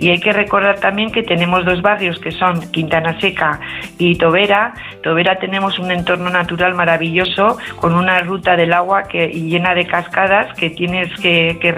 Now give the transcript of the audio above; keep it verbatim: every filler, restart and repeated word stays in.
Y hay que recordar también que tenemos dos barrios que son Quintana Seca y Tobera. Tobera tenemos un entorno natural maravilloso con una ruta del agua que, llena de cascadas que tienes que, que